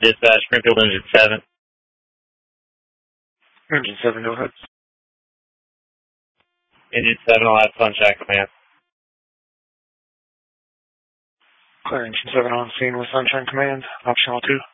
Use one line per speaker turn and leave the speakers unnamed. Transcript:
Dispatch, Springfield Engine 7.
Engine 7, go ahead.
Engine 7, I'll have Sunshine Command.
Clear Engine 7 on scene with Sunshine Command. Optional 2.